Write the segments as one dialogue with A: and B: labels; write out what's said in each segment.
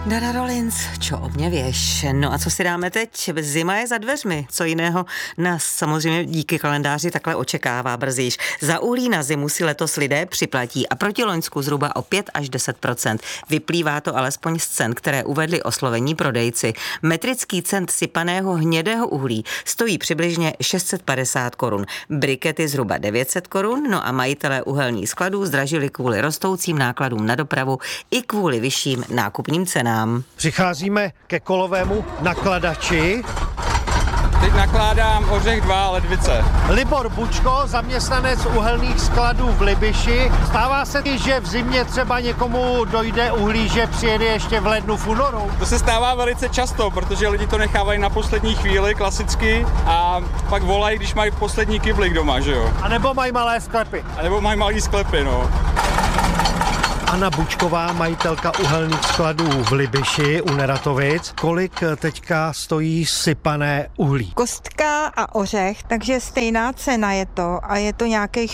A: Dana Rollins, čo o mě věš. No a co si dáme teď? Zima je za dveřmi. Co jiného nás samozřejmě díky kalendáři takhle očekává brzy. Za uhlí na zimu si letos lidé připlatí a proti loňsku zhruba o 5 až 10%. Vyplývá to alespoň z cen, které uvedli oslovení prodejci. Metrický cent sypaného hnědého uhlí stojí přibližně 650 korun. Brikety zhruba 900 korun, no a majitelé uhelných skladů zdražili kvůli rostoucím nákladům na dopravu i kvůli vyšším nákupním cenám.
B: Přicházíme ke kolovému nakladači.
C: Teď nakládám ořech 2 ledvice.
B: Libor Bučko, zaměstnanec uhelných skladů v Libiši. Stává se, že v zimě třeba někomu dojde uhlí, že přijede ještě v lednu, v únoru?
C: To se stává velice často, protože lidi to nechávají na poslední chvíli klasicky a pak volají, když mají poslední kyblik doma, že jo?
B: A nebo mají malé sklepy.
C: A nebo mají malý sklepy, no.
B: Anna Bučková, majitelka uhelných skladů v Libiši u Neratovic. Kolik teďka stojí sypané uhlí?
D: Kostka a ořech, takže stejná cena je to a je to nějakých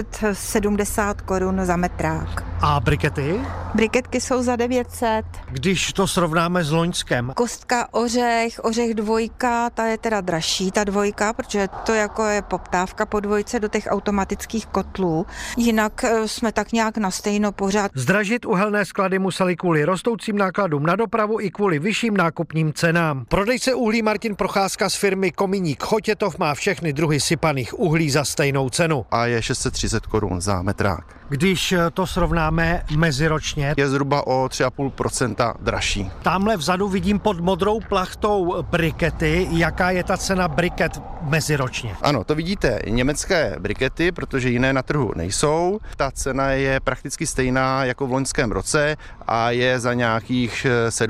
D: 670 korun za metrák.
B: A brikety?
D: Briketky jsou za 900.
B: Když to srovnáme s loňskem.
D: Kostka, ořech 2, ta je teda dražší, ta 2, protože to jako je poptávka po 2 do těch automatických kotlů. Jinak jsme tak nějak na stejno pořád.
B: Zdražit uhelné sklady museli kvůli rostoucím nákladům na dopravu i kvůli vyšším nákupním cenám. Prodejce uhlí Martin Procházka z firmy Kominík Chotětov má všechny druhy sypaných uhlí za stejnou cenu.
E: A je 630 korun za metrák.
B: Když to srovnáme meziročně,
E: je zhruba o 3,5% dražší.
B: Tamhle vzadu vidím pod modrou plachtou brikety. Jaká je ta cena briket meziročně?
E: Ano, to vidíte německé brikety, protože jiné na trhu nejsou. Ta cena je prakticky stejná jako v loňském roce a je za nějakých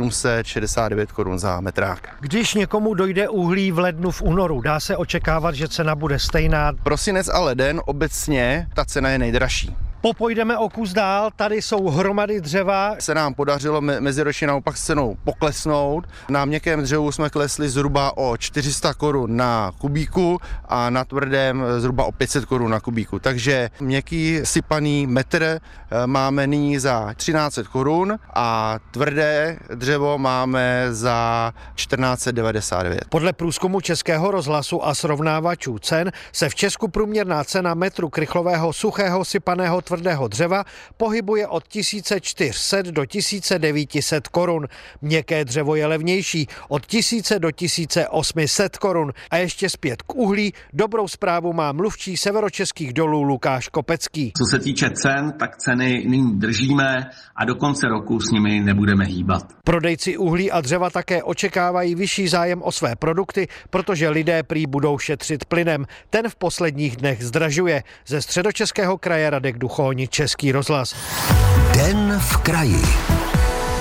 E: 769 korun za metrák.
B: Když někomu dojde uhlí v lednu, v únoru, dá se očekávat, že cena bude stejná?
E: Prosinec a leden obecně ta cena je nejdražší.
B: Popojdeme o kus dál, tady jsou hromady dřeva.
E: Se nám podařilo meziročně naopak s cenou poklesnout. Na měkkém dřevu jsme klesli zhruba o 400 korun na kubíku a na tvrdém zhruba o 500 korun na kubíku. Takže měkký sypaný metr máme nyní za 1300 korun a tvrdé dřevo máme za 1499.
B: Podle průzkumu Českého rozhlasu a srovnávačů cen se v Česku průměrná cena metru krychlového suchého sypaného tvrdého dřeva pohybuje od 1400 do 1900 korun. Měkké dřevo je levnější od 1000 do 1800 korun. A ještě zpět k uhlí. Dobrou zprávu má mluvčí severočeských dolů Lukáš Kopecký.
F: Co se týče cen, tak ceny nyní držíme a do konce roku s nimi nebudeme hýbat.
B: Prodejci uhlí a dřeva také očekávají vyšší zájem o své produkty, protože lidé prý budou šetřit plynem. Ten v posledních dnech zdražuje. Ze Středočeského kraje Radek Duchoň, Český rozhlas.
G: Den v kraji.